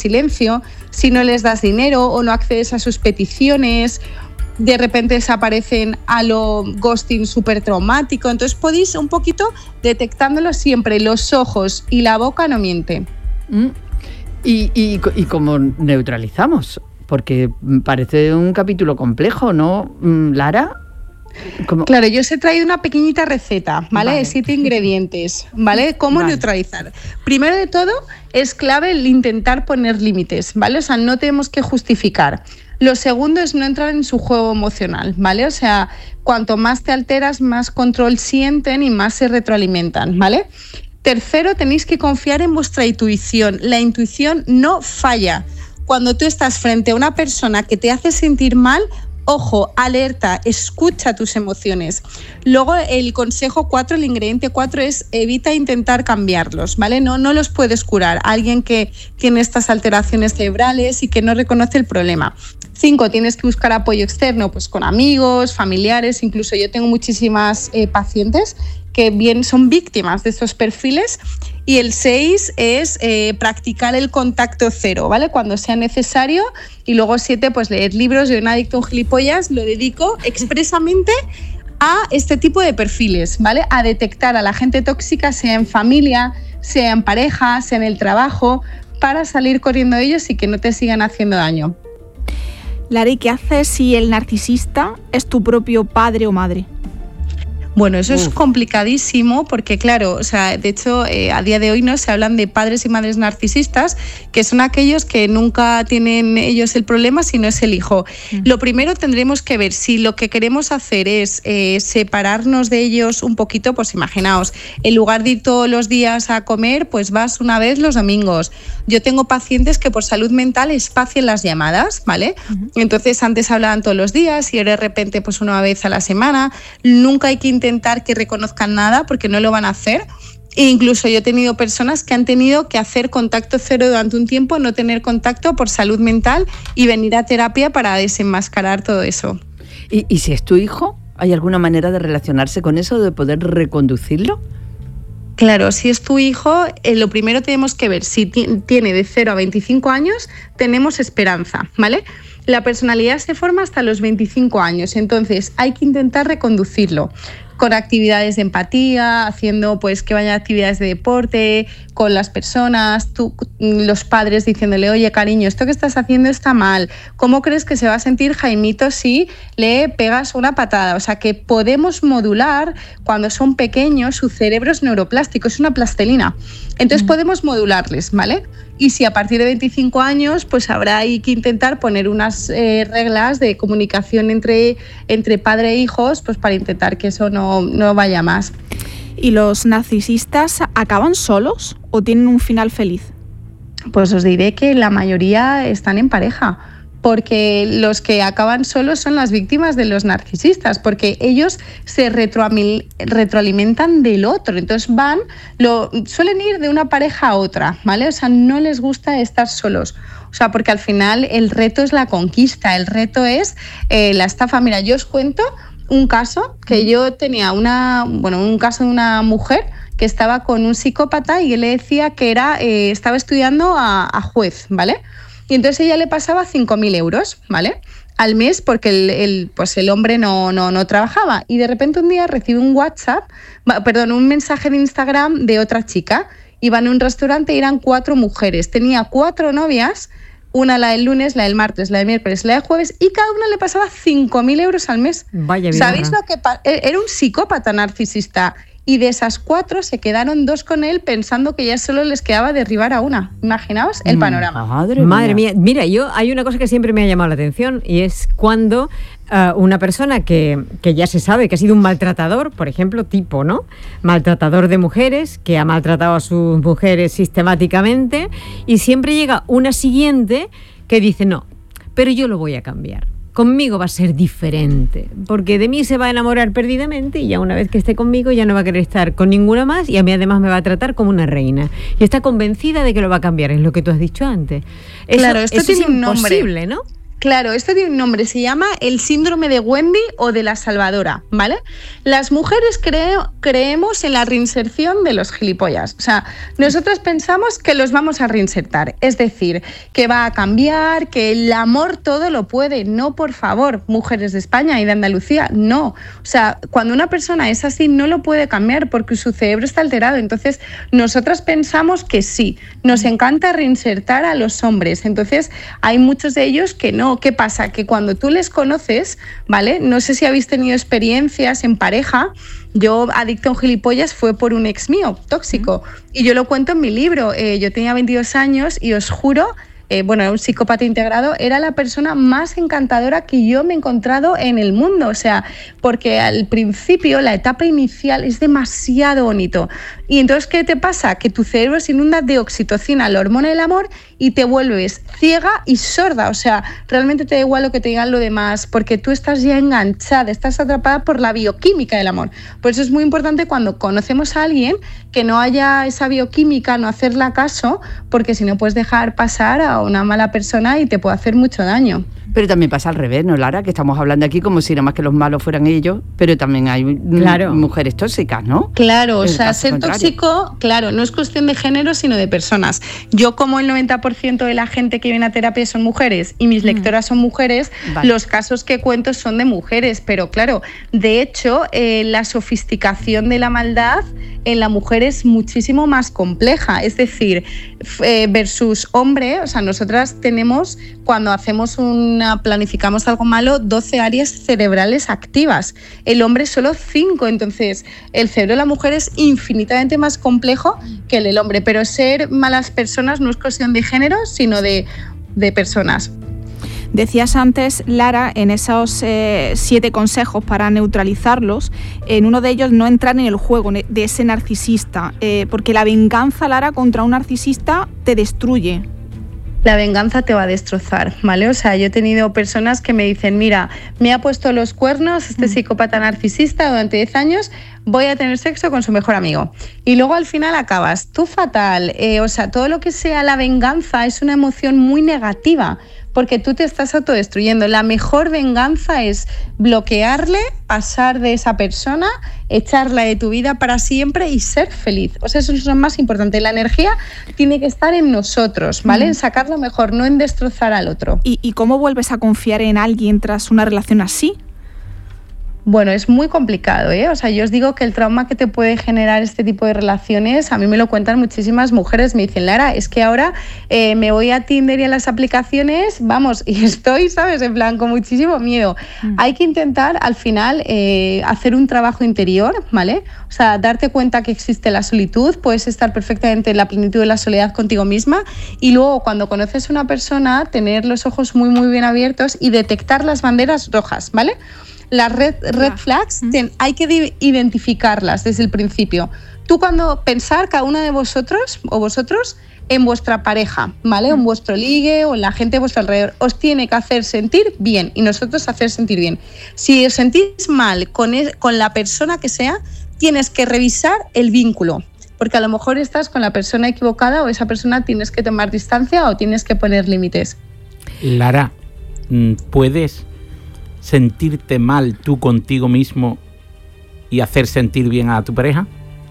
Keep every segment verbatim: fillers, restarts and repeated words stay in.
silencio, si no les das dinero o no accedes a sus peticiones, de repente desaparecen a lo ghosting súper traumático. Entonces podéis un poquito detectándolo siempre, los ojos y la boca no mienten. Mm. ¿Y, y, ¿Y cómo neutralizamos? Porque parece un capítulo complejo, ¿no, Lara? ¿Cómo? Claro, yo os he traído una pequeñita receta, ¿vale? De siete ingredientes, ¿vale? ¿Cómo vale. neutralizar? Primero de todo, es clave el intentar poner límites, ¿vale? O sea, no tenemos que justificar. Lo segundo es no entrar en su juego emocional, ¿vale? O sea, cuanto más te alteras, más control sienten y más se retroalimentan, ¿vale? Tercero, tenéis que confiar en vuestra intuición. La intuición no falla. Cuando tú estás frente a una persona que te hace sentir mal, ojo, alerta, escucha tus emociones. Luego el consejo cuatro, el ingrediente cuatro es evita intentar cambiarlos, ¿vale? No, no los puedes curar. Alguien que tiene estas alteraciones cerebrales y que no reconoce el problema. Cinco, tienes que buscar apoyo externo, pues con amigos, familiares, incluso yo tengo muchísimas eh, pacientes que bien son víctimas de estos perfiles. Y el seis es eh, practicar el contacto cero, ¿vale? Cuando sea necesario. Y luego siete, pues leer libros. Yo en Adicto a un Gilipollas lo dedico expresamente a este tipo de perfiles, ¿vale? A detectar a la gente tóxica, sea en familia, sea en pareja, sea en el trabajo, para salir corriendo de ellos y que no te sigan haciendo daño. Lara, ¿y qué haces si el narcisista es tu propio padre o madre? Bueno, eso Uf. es complicadísimo porque, claro, o sea, de hecho, eh, a día de hoy no se hablan de padres y madres narcisistas, que son aquellos que nunca tienen ellos el problema, sino es el hijo. Mm. Lo primero tendremos que ver si lo que queremos hacer es eh, separarnos de ellos un poquito, pues imaginaos, en lugar de ir todos los días a comer, pues vas una vez los domingos. Yo tengo pacientes que por salud mental espacien las llamadas, ¿vale? Uh-huh. Entonces antes hablaban todos los días y de repente pues una vez a la semana. Nunca hay que intentar que reconozcan nada porque no lo van a hacer. E incluso yo he tenido personas que han tenido que hacer contacto cero durante un tiempo, no tener contacto por salud mental y venir a terapia para desenmascarar todo eso. ¿Y, y si es tu hijo? ¿Hay alguna manera de relacionarse con eso, de poder reconducirlo? Claro, si es tu hijo, eh, lo primero tenemos que ver si t- tiene de cero a veinticinco años, tenemos esperanza, ¿vale? La personalidad se forma hasta los veinticinco años, entonces hay que intentar reconducirlo con actividades de empatía, haciendo pues que vayan a actividades de deporte con las personas, tú, los padres diciéndole, oye cariño, esto que estás haciendo está mal, ¿cómo crees que se va a sentir Jaimito si le pegas una patada? O sea que podemos modular, cuando son pequeños su cerebro es neuroplástico, es una plastilina, entonces mm. podemos modularles, ¿vale? Y si a partir de veinticinco años, pues habrá ahí que intentar poner unas eh, reglas de comunicación entre, entre padre e hijos, pues para intentar que eso no, no vaya más. ¿Y los narcisistas acaban solos o tienen un final feliz? Pues os diré que la mayoría están en pareja, porque los que acaban solos son las víctimas de los narcisistas, porque ellos se retroamil- retroalimentan del otro, entonces van, lo, suelen ir de una pareja a otra, ¿vale? O sea, no les gusta estar solos, o sea, porque al final el reto es la conquista, el reto es eh, la estafa. Mira, yo os cuento un caso que yo tenía, una, bueno, un caso de una mujer que estaba con un psicópata y él le decía que era, eh, estaba estudiando a, a juez, ¿vale? Y entonces ella le pasaba cinco mil euros, ¿vale? Al mes porque el, el, pues el hombre no, no, no trabajaba. Y de repente un día recibe un WhatsApp, perdón, un mensaje de Instagram de otra chica. Iban a un restaurante y eran cuatro mujeres. Tenía cuatro novias, una la del lunes, la del martes, la del miércoles, la del jueves, y cada una le pasaba cinco mil euros al mes. Vaya vida. ¿Sabéis lo que pa- Era un psicópata narcisista. Y de esas cuatro se quedaron dos con él pensando que ya solo les quedaba derribar a una. Imaginaos el panorama. Madre, Madre mía. mía. Mira, yo hay una cosa que siempre me ha llamado la atención y es cuando uh, una persona que, que ya se sabe que ha sido un maltratador, por ejemplo, tipo, ¿no? Maltratador de mujeres, que ha maltratado a sus mujeres sistemáticamente y siempre llega una siguiente que dice, no, pero yo lo voy a cambiar. Conmigo va a ser diferente, porque de mí se va a enamorar perdidamente y ya una vez que esté conmigo ya no va a querer estar con ninguna más y a mí además me va a tratar como una reina. Y está convencida de que lo va a cambiar, es lo que tú has dicho antes. Eso, Claro, esto eso tiene es un nombre. imposible, ¿no? Claro, esto tiene un nombre, se llama el síndrome de Wendy o de la salvadora, ¿vale? Las mujeres creo, creemos en la reinserción de los gilipollas. O sea, nosotras pensamos que los vamos a reinsertar, es decir, que va a cambiar, que el amor todo lo puede. No, por favor, mujeres de España y de Andalucía, no. O sea, cuando una persona es así, no lo puede cambiar porque su cerebro está alterado. Entonces, nosotras pensamos que sí, nos encanta reinsertar a los hombres. Entonces, hay muchos de ellos que no. ¿Qué pasa? Que cuando tú les conoces, ¿vale? No sé si habéis tenido experiencias en pareja. Yo, adicto a un gilipollas, fue por un ex mío, tóxico. Y yo lo cuento en mi libro. Eh, yo tenía veintidós años y os juro... Eh, bueno, era un psicópata integrado, era la persona más encantadora que yo me he encontrado en el mundo, o sea, porque al principio, la etapa inicial es demasiado bonito. Y entonces, ¿qué te pasa? Que tu cerebro se inunda de oxitocina, la hormona del amor, y te vuelves ciega y sorda, o sea, realmente te da igual lo que te digan lo demás, porque tú estás ya enganchada, estás atrapada por la bioquímica del amor. Por eso es muy importante cuando conocemos a alguien que no haya esa bioquímica, no hacerla caso, porque si no puedes dejar pasar a una mala persona y te puede hacer mucho daño. Pero también pasa al revés, ¿no, Lara? Que estamos hablando aquí como si nada más que los malos fueran ellos, pero también hay claro. mujeres tóxicas, ¿no? Claro, o sea, ser contrario. Tóxico, claro, no es cuestión de género, sino de personas. Yo, como el noventa por ciento de la gente que viene a terapia son mujeres y mis mm. lectoras son mujeres, vale. Los casos que cuento son de mujeres, pero claro, de hecho, eh, la sofisticación de la maldad en la mujer es muchísimo más compleja, es decir, eh, versus hombre, o sea, nosotras tenemos, cuando hacemos una, planificamos algo malo, doce áreas cerebrales activas, el hombre solo cinco, entonces el cerebro de la mujer es infinitamente más complejo que el del hombre, pero ser malas personas no es cuestión de género, sino de, de personas. Decías antes, Lara, en esos eh, siete consejos para neutralizarlos, en uno de ellos no entrar en el juego de ese narcisista, eh, porque la venganza, Lara, contra un narcisista te destruye. La venganza te va a destrozar, ¿vale? O sea, yo he tenido personas que me dicen, mira, me ha puesto los cuernos este psicópata narcisista durante diez años, voy a tener sexo con su mejor amigo. Y luego al final acabas tú fatal. Eh, o sea, todo lo que sea la venganza es una emoción muy negativa, porque tú te estás autodestruyendo. La mejor venganza es bloquearle, pasar de esa persona, echarla de tu vida para siempre y ser feliz. O sea, eso es lo más importante. La energía tiene que estar en nosotros, ¿vale? Mm. En sacar lo mejor, no en destrozar al otro. ¿Y, ¿Y cómo vuelves a confiar en alguien tras una relación así? Bueno, es muy complicado, ¿eh? O sea, yo os digo que el trauma que te puede generar este tipo de relaciones, a mí me lo cuentan muchísimas mujeres, me dicen, Lara, es que ahora eh, me voy a Tinder y a las aplicaciones, vamos, y estoy, ¿sabes? En plan, con muchísimo miedo. Mm. Hay que intentar, al final, eh, hacer un trabajo interior, ¿vale? O sea, darte cuenta que existe la solitud, puedes estar perfectamente en la plenitud de la soledad contigo misma y luego, cuando conoces a una persona, tener los ojos muy, muy bien abiertos y detectar las banderas rojas, ¿vale? Las red, red flags ten, hay que identificarlas desde el principio. Tú, cuando pensar, cada una de vosotros o vosotros en vuestra pareja, ¿vale? En vuestro ligue o en la gente de vuestro alrededor, os tiene que hacer sentir bien y nosotros hacer sentir bien. Si os sentís mal con, el, con la persona que sea, tienes que revisar el vínculo, porque a lo mejor estás con la persona equivocada o esa persona tienes que tomar distancia o tienes que poner límites. Lara, ¿puedes sentirte mal tú contigo mismo y hacer sentir bien a tu pareja?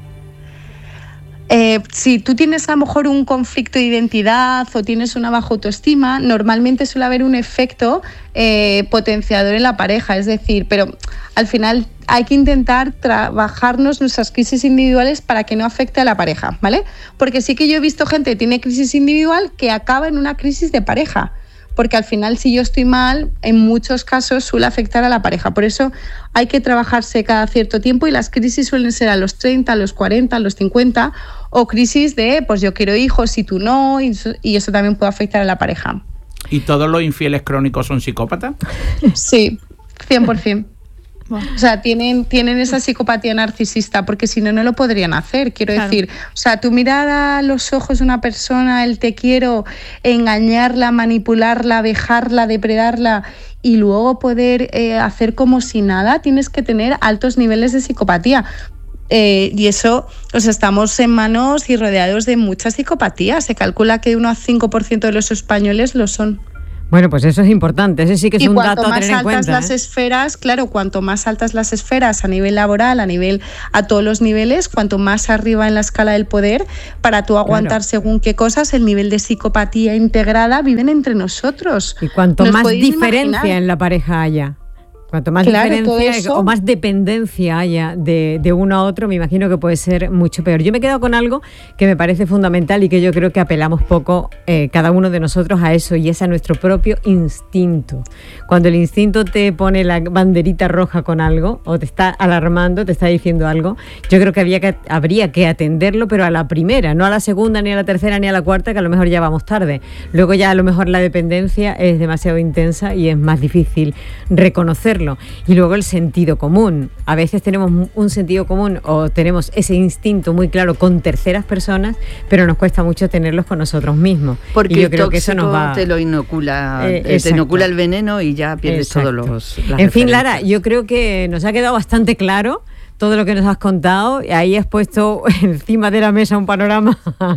Eh, si tú tienes a lo mejor un conflicto de identidad o tienes una baja autoestima, normalmente suele haber un efecto eh, potenciador en la pareja, es decir, pero al final hay que intentar trabajarnos nuestras crisis individuales para que no afecte a la pareja, ¿vale? Porque sí que yo he visto gente que tiene crisis individual que acaba en una crisis de pareja, porque al final, si yo estoy mal, en muchos casos suele afectar a la pareja. Por eso hay que trabajarse cada cierto tiempo y las crisis suelen ser a los treinta, a los cuarenta, a los cincuenta, o crisis de, pues yo quiero hijos y tú no, y eso, y eso también puede afectar a la pareja. ¿Y todos los infieles crónicos son psicópatas? Sí, cien por ciento. O sea, tienen, tienen esa psicopatía narcisista, porque si no, no lo podrían hacer. Quiero claro. decir, o sea, tú mirar a los ojos de una persona, el te quiero, engañarla, manipularla, vejarla, depredarla y luego poder eh, hacer como si nada, tienes que tener altos niveles de psicopatía. Eh, y eso, o sea, estamos en manos y rodeados de mucha psicopatía. Se calcula que uno a cinco por ciento de los españoles lo son. Bueno, pues eso es importante, ese sí que es y un dato a cuanto más tener en altas cuenta. las ¿eh? esferas, claro, cuanto más altas las esferas a nivel laboral, a nivel a todos los niveles, cuanto más arriba en la escala del poder, para tú aguantar Claro. según qué cosas, el nivel de psicopatía integrada viven entre nosotros. Y cuanto ¿Nos más podéis diferencia imaginar? en la pareja haya, cuanto más Claro, todo diferencia eso. o más dependencia haya de, de uno a otro, me imagino que puede ser mucho peor. Yo me he quedado con algo que me parece fundamental y que yo creo que apelamos poco eh, cada uno de nosotros a eso, y es a nuestro propio instinto. Cuando el instinto te pone la banderita roja con algo o te está alarmando, te está diciendo algo, yo creo que, había que habría que atenderlo, pero a la primera, no a la segunda, ni a la tercera, ni a la cuarta, que a lo mejor ya vamos tarde. Luego ya a lo mejor la dependencia es demasiado intensa y es más difícil reconocerlo. Y luego el sentido común. A veces tenemos un sentido común o tenemos ese instinto muy claro con terceras personas, pero nos cuesta mucho tenerlos con nosotros mismos. Porque y yo el creo que eso tóxico nos va... te lo inocula, Eh, eh, te exacto. inocula el veneno y ya pierdes Exacto. todos los... las En fin, referencias. Lara, yo creo que nos ha quedado bastante claro todo lo que nos has contado. Ahí has puesto encima de la mesa un panorama.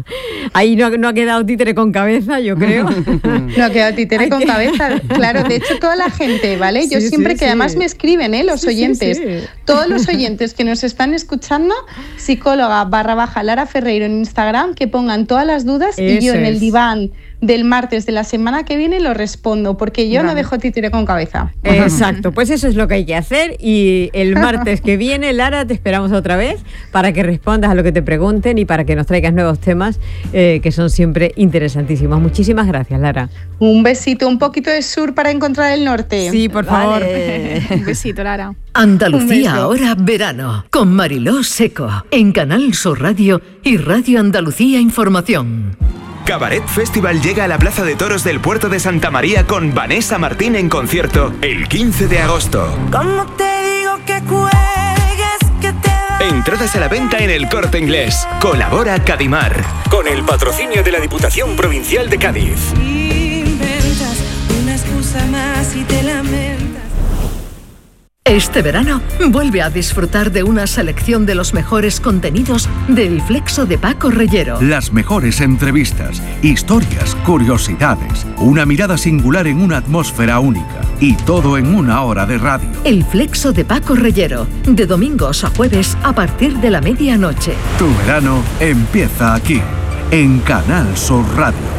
Ahí no, no ha quedado títere con cabeza, yo creo. No ha quedado títere Hay con que- cabeza. Claro, de hecho toda la gente, ¿vale? Yo Sí, siempre sí, que sí. además me escriben, ¿eh? Los Sí, sí, oyentes. sí. Todos los oyentes que nos están escuchando, psicóloga barra baja Lara Ferreiro en Instagram, que pongan todas las dudas y yo Eso en el es. diván del martes de la semana que viene lo respondo, porque yo no dejo títere con cabeza. Exacto, pues eso es lo que hay que hacer, y el martes que viene, Lara, te esperamos otra vez para que respondas a lo que te pregunten y para que nos traigas nuevos temas eh, que son siempre interesantísimos. Muchísimas gracias, Lara. Un besito, un poquito de sur para encontrar el norte. Sí, por favor. Vale. Un besito, Lara. Un Andalucía beso. ahora verano con Mariló Seco en Canal Sur Radio y Radio Andalucía Información. Cabaret Festival llega a la Plaza de Toros del Puerto de Santa María con Vanessa Martín en concierto el quince de agosto. ¿Cómo te digo que cuelgues, que te va? Entradas a la venta en El Corte Inglés. Colabora Cadimar. Con el patrocinio de la Diputación Provincial de Cádiz. Inventas una excusa más y te lamentas. Este verano vuelve a disfrutar de una selección de los mejores contenidos del Flexo de Paco Reyero. Las mejores entrevistas, historias, curiosidades, una mirada singular en una atmósfera única y todo en una hora de radio. El Flexo de Paco Reyero, de domingos a jueves a partir de la medianoche. Tu verano empieza aquí, en Canal Sur Radio.